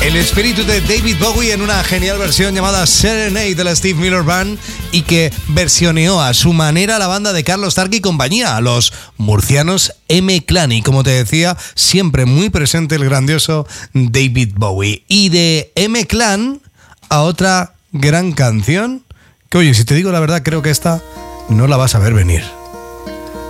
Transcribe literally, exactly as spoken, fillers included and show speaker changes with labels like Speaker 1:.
Speaker 1: El espíritu de David Bowie en una genial versión llamada Serenade de la Steve Miller Band y que versioneó a su manera la banda de Carlos Tarque y compañía, a los murcianos M-Clan. Y como te decía, siempre muy presente el grandioso David Bowie. Y de M-Clan a otra gran canción que, oye, si te digo la verdad, creo que esta no la vas a ver venir.